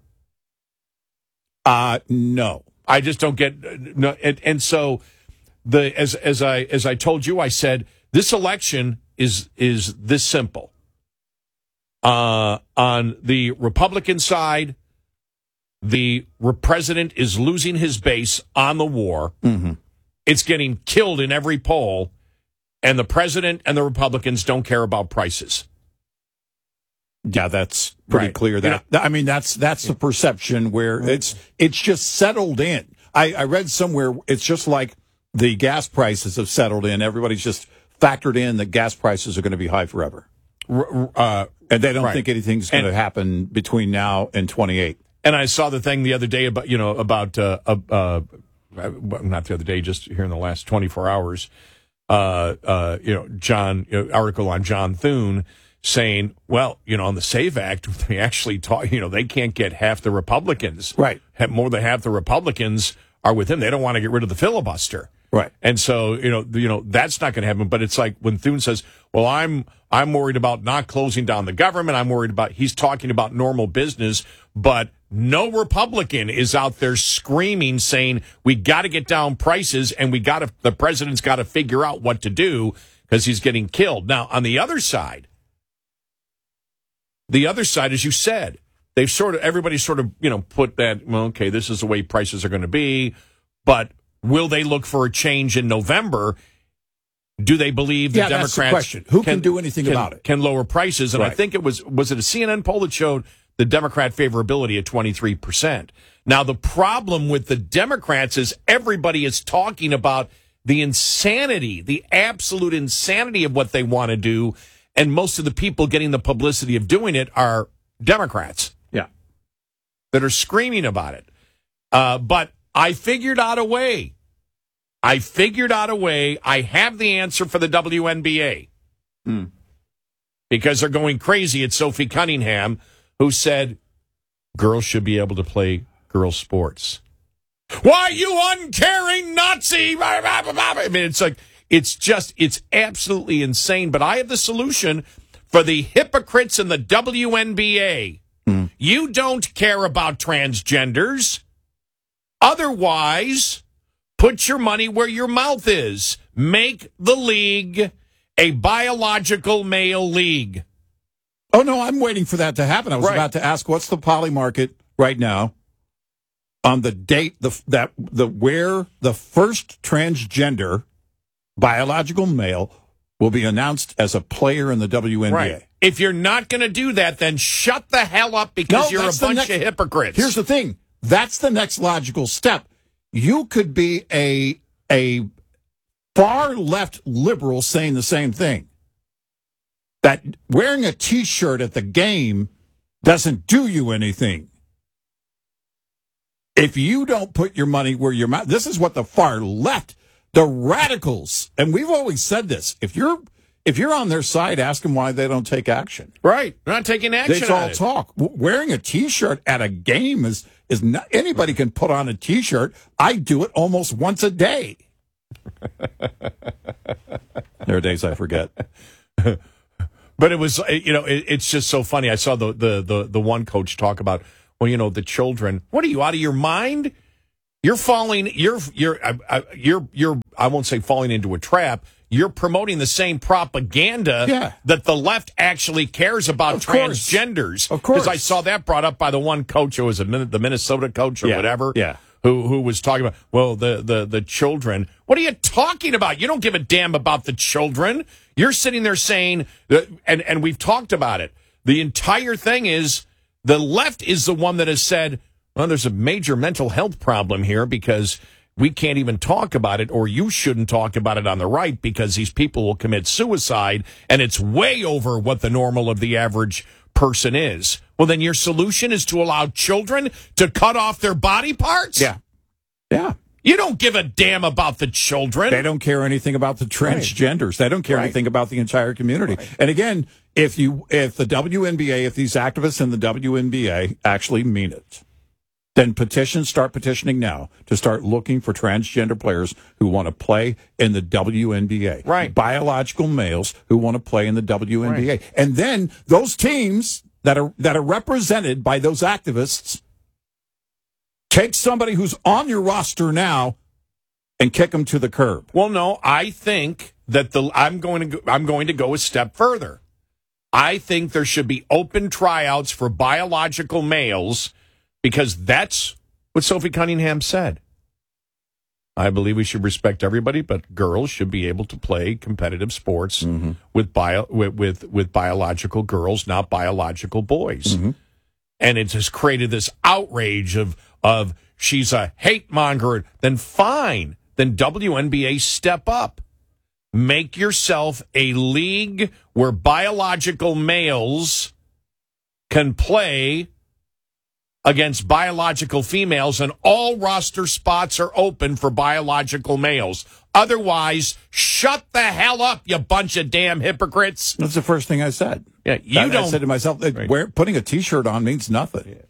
Uh no. I just don't get no, and, and so the as as I as I told you, I said this election is is this simple. Uh, on the Republican side, the president is losing his base on the war. Mm-hmm. It's getting killed in every poll, and the president and the Republicans don't care about prices. Yeah, that's pretty Right. clear. That You know- I mean, that's that's the perception where it's it's just settled in. I, I read somewhere it's just like the gas prices have settled in. Everybody's just factored in that gas prices are going to be high forever, Uh, and they don't right. think anything's going to And- happen between now and twenty-eight. And I saw the thing the other day about, you know, about, uh, uh, uh, not the other day, just here in the last twenty-four hours, uh, uh, you know, John, you know, article on John Thune saying, well, you know, on the SAVE Act, they actually talk, you know, they can't get half the Republicans. Right. Have more than half the Republicans are with him. They don't want to get rid of the filibuster. Right. And so, you know, you know, that's not going to happen. But it's like when Thune says, well, I'm, I'm worried about not closing down the government. I'm worried about, he's talking about normal business, but no Republican is out there screaming, saying, we got to get down prices and we got to, the president's got to figure out what to do because he's getting killed. Now, on the other side, the other side, as you said, they've sort of, everybody's sort of, you know, put that, well, okay, this is the way prices are going to be, but will they look for a change in November? Do they believe the Yeah, that's Democrats the question. Who can do anything can- about it? Can lower prices? And I Right. think it was was it a C N N poll that showed the Democrat favorability at twenty-three percent. Now the problem with the Democrats is everybody is talking about the insanity, the absolute insanity of what they want to do, and most of the people getting the publicity of doing it are Democrats. Yeah. That are screaming about it. Uh, but I figured out a way. I figured out a way. I have the answer for the W N B A. Hmm. Because they're going crazy at Sophie Cunningham, who said girls should be able to play girls' sports. Why, you uncaring Nazi? I mean, it's like, it's just, it's absolutely insane. But I have the solution for the hypocrites in the W N B A. Hmm. You don't care about transgenders. Otherwise, put your money where your mouth is. Make the league a biological male league. Oh, no, I'm waiting for that to happen. I was Right. about to ask, what's the poly market right now on the date the that the where the first transgender biological male will be announced as a player in the W N B A? Right. If you're not going to do that, then shut the hell up because No, you're a that's the bunch next- of hypocrites. Here's the thing. That's the next logical step. You could be a a far left liberal saying the same thing. That wearing a T-shirt at the game doesn't do you anything. If you don't put your money where your mouth, this is what the far left, the radicals, and we've always said this. If you're if you're on their side, ask them why they don't take action. Right, they're not taking action. It's all on it. talk. W- Wearing a T-shirt at a game is is not anybody can put on a T-shirt. I do it almost once a day. There are days I forget. But it was, you know, it, it's just so funny. I saw the, the the the one coach talk about, well, you know, the children. What are you, out of your mind? You're falling. You're you're uh, uh, you're you're. I won't say falling into a trap. You're promoting the same propaganda yeah. that the left actually cares about of course. transgenders. Of course, because I saw that brought up by the one coach. It was a, the Minnesota coach or yeah. whatever. Yeah. Who who was talking about, well, the, the, the children. What are you talking about? You don't give a damn about the children. You're sitting there saying, that, and, and we've talked about it. The entire thing is the left is the one that has said, well, there's a major mental health problem here because we can't even talk about it, or you shouldn't talk about it on the right because these people will commit suicide, and it's way over what the normal of the average person is. Well, then your solution is to allow children to cut off their body parts? Yeah. Yeah. You don't give a damn about the children. They don't care anything about the transgenders. Right. They don't care right. anything about the entire community. Right. And again, if you if the W N B A, if these activists in the W N B A actually mean it, then petition, start petitioning now to start looking for transgender players who want to play in the W N B A. Right. Biological males who want to play in the W N B A. Right. And then those teams that are that are represented by those activists, take somebody who's on your roster now and kick them to the curb. Well, no, I think that the I'm going to go, I'm going to go a step further. I think there should be open tryouts for biological males, because that's what Sophie Cunningham said. I believe we should respect everybody, but girls should be able to play competitive sports mm-hmm. with bio with, with with biological girls, not biological boys. Mm-hmm. And it has created this outrage of of she's a hate monger. Then fine, then W N B A step up, make yourself a league where biological males can play against biological females, and all roster spots are open for biological males. Otherwise, shut the hell up, you bunch of damn hypocrites. That's the first thing I said. Yeah, you that, don't. I said to myself, right. wear, putting a T-shirt on means nothing. Yeah.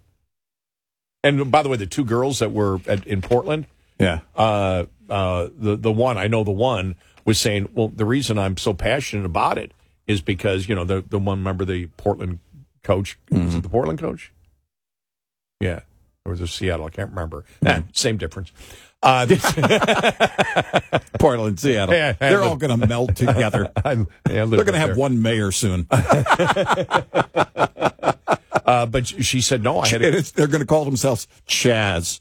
And by the way, the two girls that were at, in Portland, yeah, uh, uh, the the one I know, the one was saying, well, the reason I'm so passionate about it is because, you know, the the one, remember the Portland coach, mm-hmm. was it the Portland coach? Yeah. Or was it Seattle? I can't remember. Mm-hmm. Eh, same difference. Uh, Portland, Seattle. Yeah, They're all going to melt together. I, yeah, They're going to have one mayor soon. uh, but she said, no, I had a- They're going to call themselves Chaz.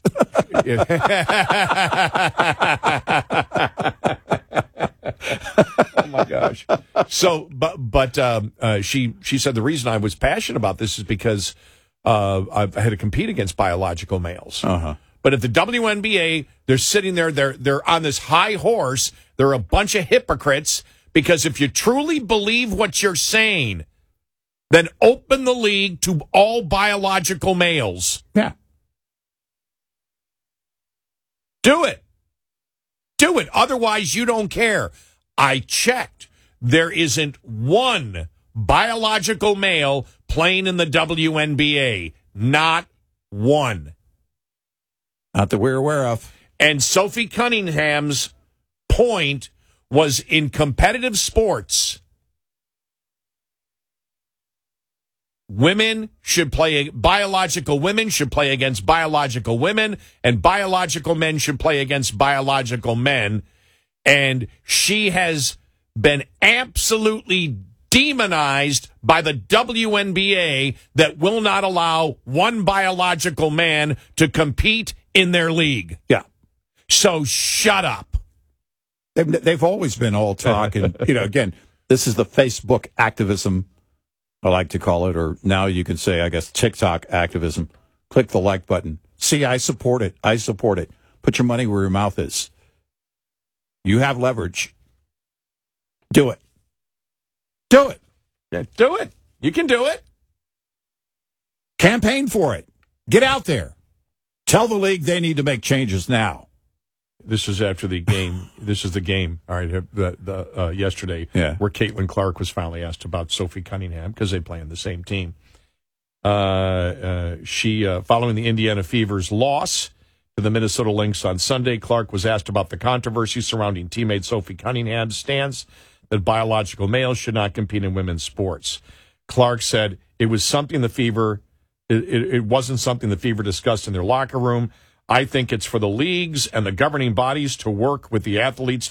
Oh, my gosh. So, but, but um, uh, she, she said the reason I was passionate about this is because Uh, I've had to compete against biological males. Uh-huh. But at the W N B A, they're sitting there, they're they're on this high horse. They're a bunch of hypocrites, because if you truly believe what you're saying, then open the league to all biological males. Yeah. Do it. Do it. Otherwise, you don't care. I checked. There isn't one biological male playing in the W N B A. Not one. Not that we're aware of. And Sophie Cunningham's point was, in competitive sports, women should play, biological women should play against biological women, and biological men should play against biological men. And she has been absolutely demonized by the W N B A that will not allow one biological man to compete in their league. Yeah. So shut up. They've, they've always been all talk. And, you know, again, this is the Facebook activism, I like to call it, or now you can say, I guess, TikTok activism. Click the like button. See, I support it. I support it. Put your money where your mouth is. You have leverage. Do it. Do it. Yeah, do it. You can do it. Campaign for it. Get out there. Tell the league they need to make changes now. This is after the game. This is the game. All right, the, the, uh, yesterday, yeah. where Caitlin Clark was finally asked about Sophie Cunningham because they play on the same team. Uh, uh, she, uh, following the Indiana Fever's loss to the Minnesota Lynx on Sunday, Clark was asked about the controversy surrounding teammate Sophie Cunningham's stance that biological males should not compete in women's sports. Clark said it was something the Fever. It, it, it wasn't something the Fever discussed in their locker room. I think it's for the leagues and the governing bodies to work with the athletes